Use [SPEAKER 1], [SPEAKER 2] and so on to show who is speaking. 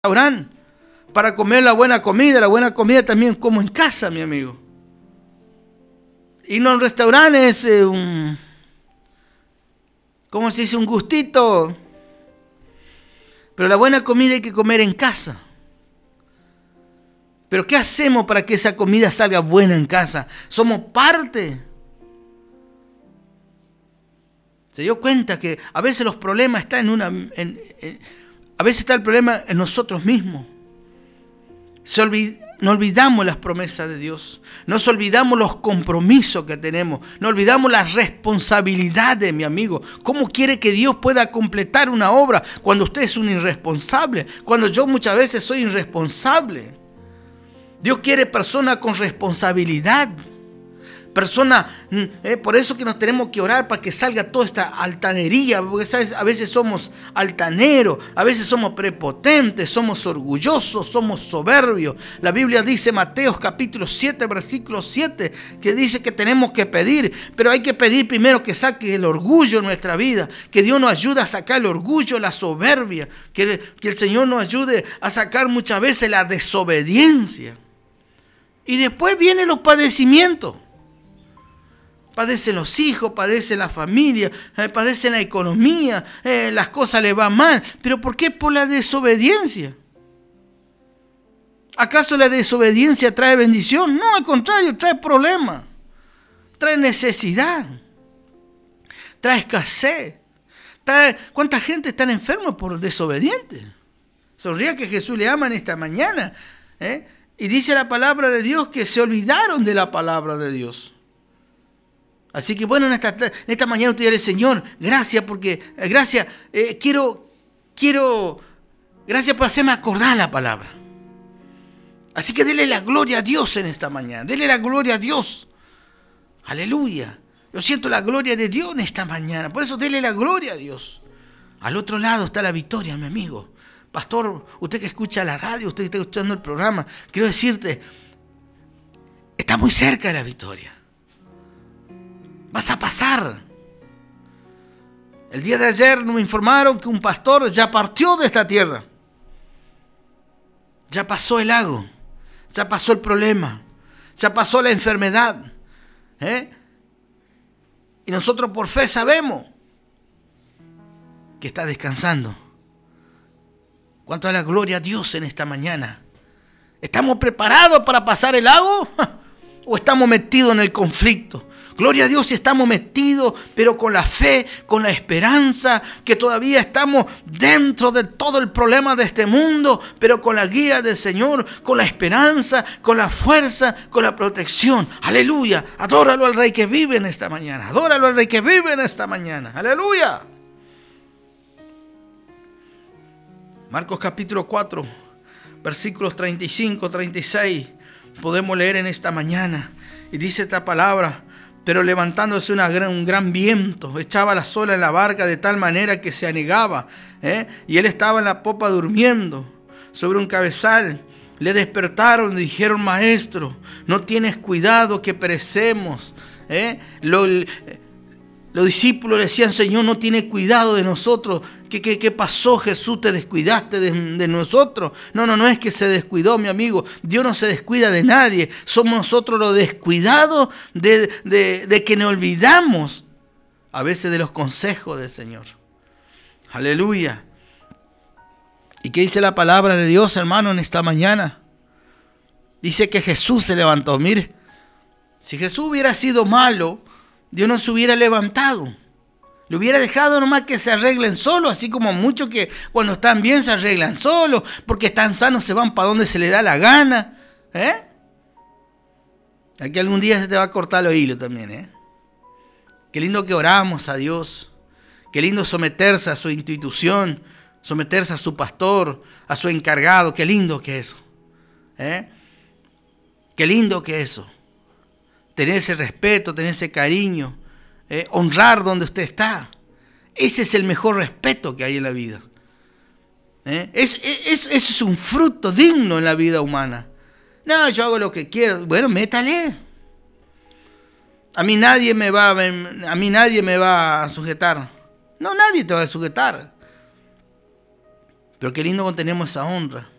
[SPEAKER 1] restaurante para comer la buena comida también como en casa, mi amigo. Y no, un restaurante es ¿cómo se dice? Un gustito. Pero la buena comida hay que comer en casa. Pero ¿qué hacemos para que esa comida salga buena en casa? Somos parte. Se dio cuenta que a veces los problemas están a veces está el problema en nosotros mismos. No olvidamos las promesas de Dios. Nos olvidamos los compromisos que tenemos. No olvidamos las responsabilidades, mi amigo. ¿Cómo quiere que Dios pueda completar una obra cuando usted es un irresponsable? Cuando yo muchas veces soy irresponsable. Dios quiere personas con responsabilidad. Personas, por eso que nos tenemos que orar para que salga toda esta altanería, porque ¿sabes? A veces somos altaneros, a veces somos prepotentes, somos orgullosos, somos soberbios. La Biblia dice, Mateo capítulo 7, versículo 7, que dice que tenemos que pedir, pero hay que pedir primero que saque el orgullo en nuestra vida, que Dios nos ayude a sacar el orgullo, la soberbia, que el Señor nos ayude a sacar muchas veces la desobediencia. Y después vienen los padecimientos. Padecen los hijos, padece la familia, padece la economía, las cosas le van mal. ¿Pero por qué? Por la desobediencia. ¿Acaso la desobediencia trae bendición? No, al contrario, trae problemas, trae necesidad, trae escasez. ¿Cuánta gente está enferma por desobediente? Sonría que Jesús le ama en esta mañana. Y dice la palabra de Dios que se olvidaron de la palabra de Dios. Así que bueno, en esta mañana usted dirá, Señor, gracias gracias por hacerme acordar la palabra. Así que dele la gloria a Dios en esta mañana, dele la gloria a Dios. Aleluya. Yo siento la gloria de Dios en esta mañana, por eso dele la gloria a Dios. Al otro lado está la victoria, mi amigo. Pastor, usted que escucha la radio, usted que está escuchando el programa, quiero decirte, está muy cerca de la victoria. Vas a pasar. El día de ayer nos informaron que un pastor ya partió de esta tierra. Ya pasó el lago. Ya pasó el problema. Ya pasó la enfermedad. Y nosotros por fe sabemos que está descansando. ¿Cuánto a la gloria a Dios en esta mañana? ¿Estamos preparados para pasar el lago? ¿O estamos metidos en el conflicto? Gloria a Dios si estamos metidos, pero con la fe, con la esperanza, que todavía estamos dentro de todo el problema de este mundo, pero con la guía del Señor, con la esperanza, con la fuerza, con la protección. Aleluya. Adóralo al Rey que vive en esta mañana. Adóralo al Rey que vive en esta mañana. Aleluya. Marcos capítulo 4, versículos 35, 36. Podemos leer en esta mañana. Y dice esta palabra. Pero levantándose un gran viento, echaba las olas en la barca de tal manera que se anegaba. Y él estaba en la popa durmiendo sobre un cabezal. Le despertaron y dijeron, Maestro, no tienes cuidado que perecemos. Los discípulos le decían, Señor, no tiene cuidado de nosotros. ¿Qué pasó, Jesús? ¿Te descuidaste de nosotros? No es que se descuidó, mi amigo. Dios no se descuida de nadie. Somos nosotros los descuidados de que nos olvidamos a veces de los consejos del Señor. Aleluya. ¿Y qué dice la palabra de Dios, hermano, en esta mañana? Dice que Jesús se levantó. Mire, si Jesús hubiera sido malo, Dios no se hubiera levantado. Le hubiera dejado nomás que se arreglen solos, así como muchos que cuando están bien se arreglan solos, porque están sanos se van para donde se les da la gana. Aquí algún día se te va a cortar los hilos también. Qué lindo que oramos a Dios. Qué lindo someterse a su institución, someterse a su pastor, a su encargado. Qué lindo que es eso. Qué lindo que es eso. Tener ese respeto, tener ese cariño, honrar donde usted está. Ese es el mejor respeto que hay en la vida. Eso es un fruto digno en la vida humana. No, yo hago lo que quiero. Bueno, métale. A mí nadie me va a sujetar. No, nadie te va a sujetar. Pero qué lindo cuando tenemos esa honra.